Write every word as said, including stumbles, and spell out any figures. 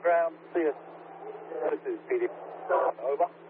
ground. See you. This is P D. Over.